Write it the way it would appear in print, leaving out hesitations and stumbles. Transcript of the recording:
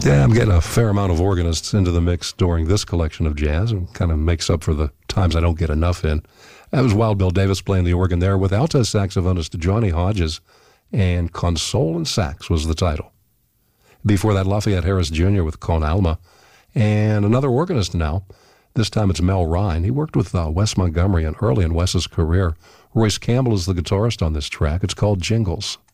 Yeah, I'm getting a fair amount of organists into the mix during this collection of jazz, and kind of makes up for the times I don't get enough in. That was Wild Bill Davis playing the organ there with alto saxophonist Johnny Hodges, and Console and Sax was the title. Before that, Lafayette Harris Jr. with Con Alma, and another organist now. This time it's Mel Ryan. He worked with Wes Montgomery and early in Wes's career. Royce Campbell is the guitarist on this track. It's called Jingles.